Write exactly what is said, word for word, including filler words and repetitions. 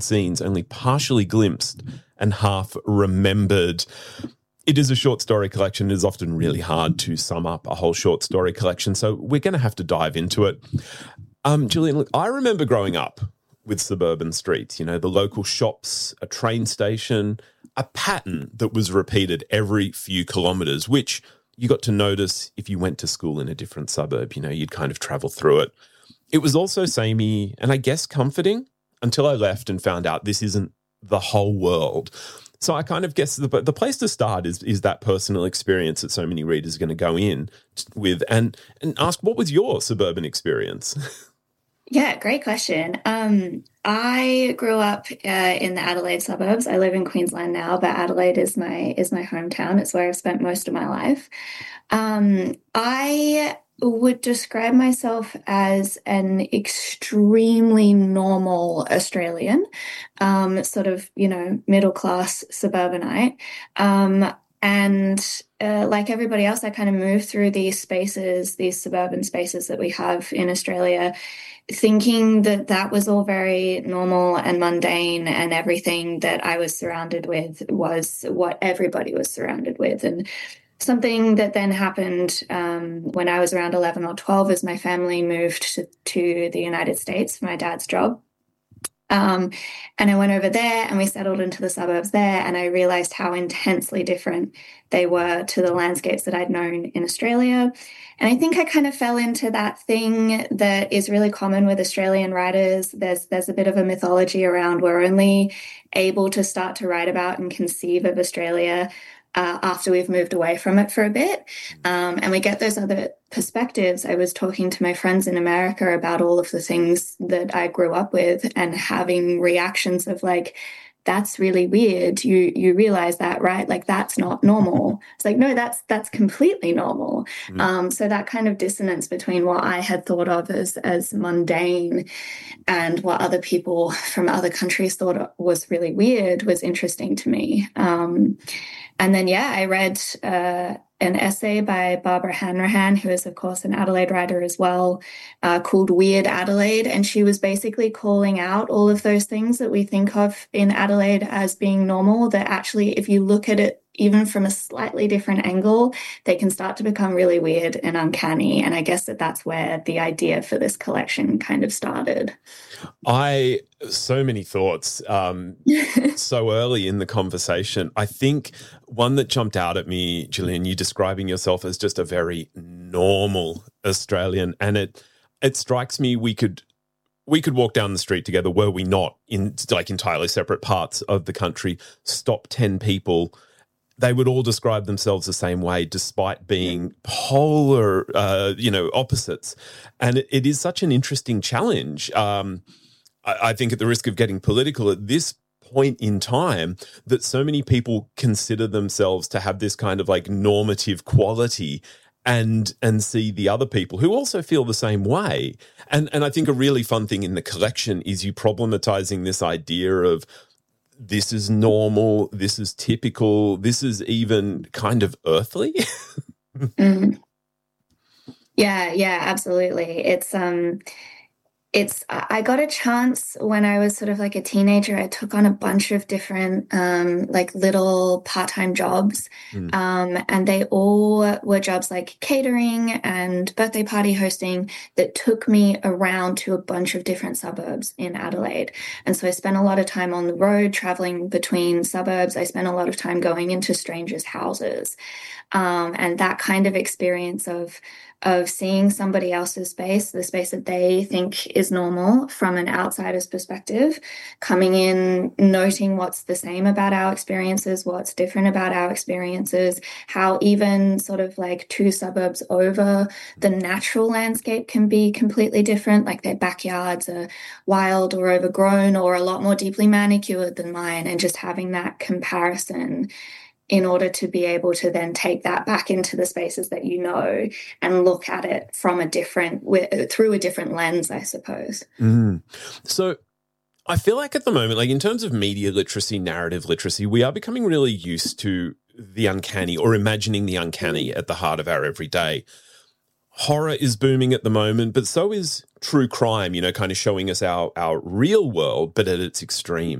scenes only partially glimpsed and half remembered. It is a short story collection. It is often really hard to sum up a whole short story collection, so we're going to have to dive into it. Um, Gillian, look, I remember growing up with suburban streets, you know, the local shops, a train station, a pattern that was repeated every few kilometres, which you got to notice if you went to school in a different suburb. You know, you'd kind of travel through it. It was also samey and I guess comforting until I left and found out this isn't the whole world. So I kind of guess the, the place to start is is that personal experience that so many readers are going to go in with and, and ask, what was your suburban experience? Yeah, great question. Um, I grew up uh, in the Adelaide suburbs. I live in Queensland now, but Adelaide is my is my hometown. It's where I've spent most of my life. Um, I would describe myself as an extremely normal Australian, um, sort of, you know, middle class suburbanite. Um, And uh, like everybody else, I kind of moved through these spaces, these suburban spaces that we have in Australia, thinking that that was all very normal and mundane, and everything that I was surrounded with was what everybody was surrounded with. And something that then happened um, when I was around eleven or twelve is my family moved to, to the United States for my dad's job. Um, and I went over there and we settled into the suburbs there, and I realized how intensely different they were to the landscapes that I'd known in Australia. And I think I kind of fell into that thing that is really common with Australian writers. There's there's a bit of a mythology around we're only able to start to write about and conceive of Australia Uh, after we've moved away from it for a bit. Um, and we get those other perspectives. I was talking to my friends in America about all of the things that I grew up with and having reactions of like, that's really weird. You you realize that, right? Like, that's not normal. It's like, no, that's that's completely normal. Mm. Um, so that kind of dissonance between what I had thought of as as mundane and what other people from other countries thought was really weird was interesting to me. Um, and then, yeah, I read uh, an essay by Barbara Hanrahan, who is, of course, an Adelaide writer as well, uh, called Weird Adelaide. And she was basically calling out all of those things that we think of in Adelaide as being normal, that actually, if you look at it even from a slightly different angle, they can start to become really weird and uncanny. And I guess that that's where the idea for this collection kind of started. I, so many thoughts um, so early in the conversation. I think one that jumped out at me, Gillian, you describing yourself as just a very normal Australian. And it it strikes me we could we could walk down the street together, were we not in like entirely separate parts of the country, stop ten people, they would all describe themselves the same way, despite being polar, uh, you know, opposites. And it, it is such an interesting challenge. Um, I, I think at the risk of getting political at this point in time, that so many people consider themselves to have this kind of like normative quality and and see the other people who also feel the same way. And, and I think a really fun thing in the collection is you problematizing this idea of this is normal, this is typical, this is even kind of earthly. mm. Yeah, yeah, absolutely. It's um it's I got a chance when I was sort of like a teenager. I took on a bunch of different um like little part-time jobs. Mm. Um and they all were jobs like catering and birthday party hosting that took me around to a bunch of different suburbs in Adelaide. And so I spent a lot of time on the road traveling between suburbs. I spent a lot of time going into strangers' houses. Um and that kind of experience of of seeing somebody else's space, the space that they think is normal from an outsider's perspective, coming in, noting what's the same about our experiences, what's different about our experiences, how even sort of like two suburbs over, the natural landscape can be completely different, like their backyards are wild or overgrown or a lot more deeply manicured than mine, and just having that comparison in order to be able to then take that back into the spaces that you know and look at it from a different, through a different lens, I suppose. Mm. So I feel like at the moment, like in terms of media literacy, narrative literacy, we are becoming really used to the uncanny or imagining the uncanny at the heart of our everyday. horror is booming at the moment, but so is true crime, you know, kind of showing us our, our real world, but at its extreme.